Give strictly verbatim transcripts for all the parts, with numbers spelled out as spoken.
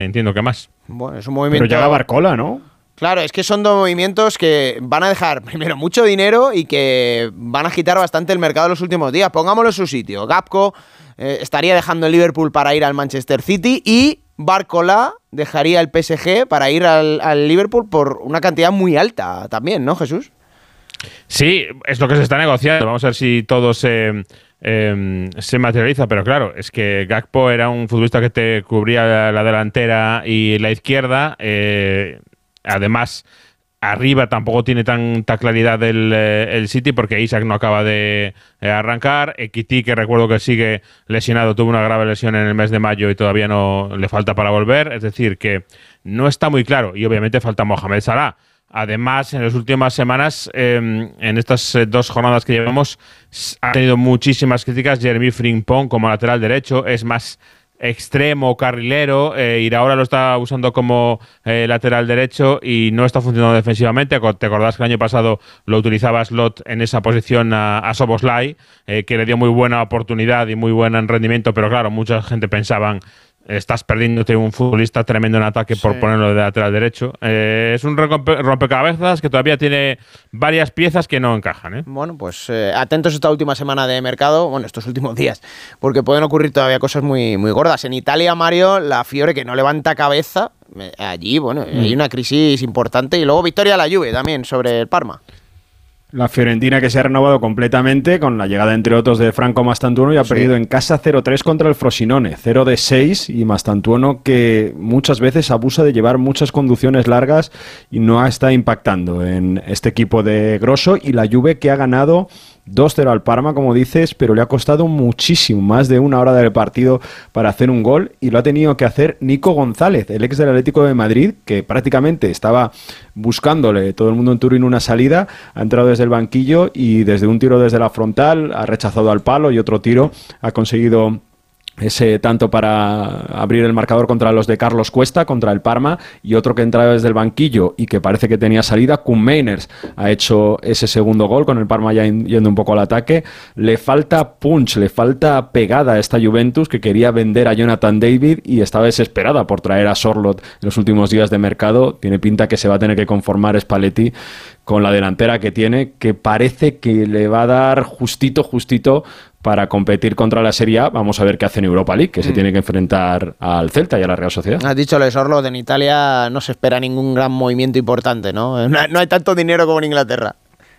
entiendo que más. Bueno, es un movimiento... Pero llega Barcola, ¿no? Claro, es que son dos movimientos que van a dejar, primero, mucho dinero y que van a agitar bastante el mercado en los últimos días. Pongámoslo en su sitio. Gakpo eh, estaría dejando el Liverpool para ir al Manchester City y Barcola dejaría el P S G para ir al, al Liverpool por una cantidad muy alta también, ¿no, Jesús? Sí, es lo que se está negociando. Vamos a ver si todo se, eh, se materializa. Pero claro, es que Gakpo era un futbolista que te cubría la, la delantera y la izquierda. Eh, además, arriba tampoco tiene tanta claridad el, el City porque Isak no acaba de arrancar. Ekitike, que recuerdo que sigue lesionado, tuvo una grave lesión en el mes de mayo y todavía no le falta para volver. Es decir, que no está muy claro. Y obviamente falta Mohamed Salah. Además, en las últimas semanas, eh, en estas eh, dos jornadas que llevamos, ha tenido muchísimas críticas. Jeremy Frimpong como lateral derecho es más extremo, carrilero. Eh, Iraola lo está usando como eh, lateral derecho y no está funcionando defensivamente. Te acordás que el año pasado lo utilizaba Slot en esa posición a, a Szoboszlai, eh, que le dio muy buena oportunidad y muy buen rendimiento, pero claro, mucha gente pensaban estás perdiéndote un futbolista tremendo en ataque por sí. ponerlo de lateral derecho. Eh, es un rompecabezas que todavía tiene varias piezas que no encajan, ¿eh? Bueno, pues eh, atentos esta última semana de mercado, bueno, estos últimos días, porque pueden ocurrir todavía cosas muy, muy gordas. En Italia, Mario, la Fiore que no levanta cabeza, eh, allí, bueno, mm. hay una crisis importante. Y luego victoria a la Juve también sobre el Parma. La Fiorentina que se ha renovado completamente con la llegada, entre otros, de Franco Mastantuono y ha sí. perdido en casa cero tres contra el Frosinone, cero de seis, y Mastantuono que muchas veces abusa de llevar muchas conducciones largas y no está impactando en este equipo de Grosso, y la Juve que ha ganado dos cero al Parma, como dices, pero le ha costado muchísimo, más de una hora del partido para hacer un gol, y lo ha tenido que hacer Nico González, el ex del Atlético de Madrid, que prácticamente estaba buscándole todo el mundo en Turín una salida, ha entrado desde el banquillo y desde un tiro desde la frontal ha rechazado al palo y otro tiro ha conseguido ese tanto para abrir el marcador contra los de Carlos Cuesta, contra el Parma, y otro que entraba desde el banquillo y que parece que tenía salida. Koen Meiners ha hecho ese segundo gol con el Parma ya yendo un poco al ataque. Le falta punch, le falta pegada a esta Juventus, que quería vender a Jonathan David y estaba desesperada por traer a Sorloth en los últimos días de mercado. Tiene pinta que se va a tener que conformar Spalletti con la delantera que tiene, que parece que le va a dar justito, justito para competir contra la Serie A. Vamos a ver qué hace en Europa League, que mm. se tiene que enfrentar al Celta y a la Real Sociedad. Has dicho lo de Sorloth, en Italia no se espera ningún gran movimiento importante, ¿no? No hay tanto dinero como en Inglaterra.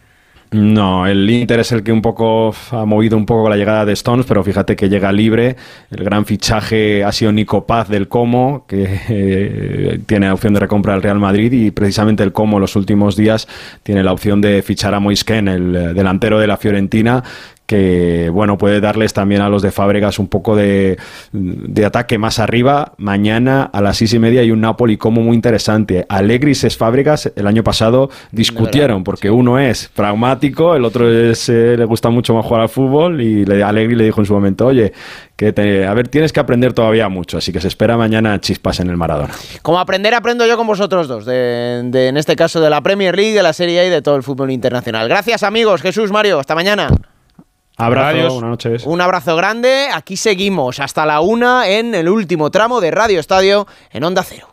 No, el Inter es el que un poco ha movido un poco la llegada de Stones, pero fíjate que llega libre. El gran fichaje ha sido Nico Paz del Como, que eh, tiene la opción de recompra al Real Madrid, y precisamente el Como los últimos días tiene la opción de fichar a Moise Kean, el delantero de la Fiorentina, que bueno, puede darles también a los de Fábregas un poco de, de ataque más arriba. Mañana a las seis y media hay un Napoli Como muy interesante. Allegri y Fábregas el año pasado discutieron, porque uno es pragmático, el otro es, eh, le gusta mucho más jugar al fútbol, y le, Allegri le dijo en su momento, oye, que te, a ver, tienes que aprender todavía mucho, así que se espera mañana chispas en el Maradona. Como aprender, aprendo yo con vosotros dos, de, de, en este caso de la Premier League, de la Serie A y de todo el fútbol internacional. Gracias, amigos. Jesús, Mario, hasta mañana. Abrazo, Adiós. Buenas noches. Un abrazo grande. Aquí seguimos hasta la una en el último tramo de Radio Estadio en Onda Cero.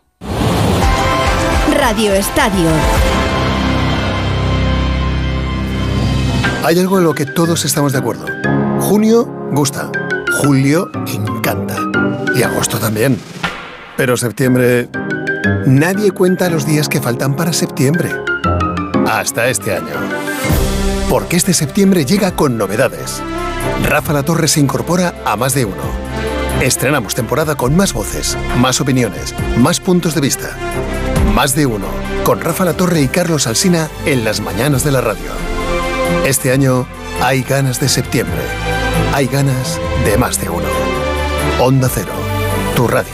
Radio Estadio. Hay algo en lo que todos estamos de acuerdo. Junio gusta, julio encanta y agosto también. Pero septiembre... nadie cuenta los días que faltan para septiembre. Hasta este año. Porque este septiembre llega con novedades. Rafa La Torre se incorpora a Más de Uno. Estrenamos temporada con más voces, más opiniones, más puntos de vista. Más de Uno, con Rafa La Torre y Carlos Alsina en las mañanas de la radio. Este año hay ganas de septiembre. Hay ganas de Más de Uno. Onda Cero, tu radio.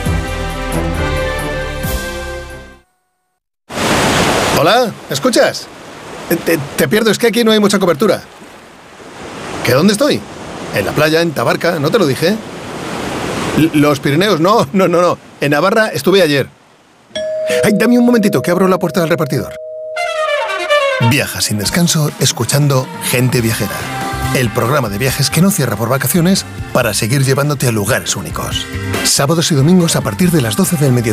Hola, ¿escuchas? Te, te pierdo, es que aquí no hay mucha cobertura. ¿Que dónde estoy? En la playa, en Tabarca, ¿no te lo dije? L- Los Pirineos, no, no, no, no. En Navarra estuve ayer. Ay, dame un momentito, que abro la puerta del repartidor. Viaja sin descanso escuchando Gente Viajera. el programa de viajes que no cierra por vacaciones para seguir llevándote a lugares únicos. Sábados y domingos a partir de las doce del mediodía.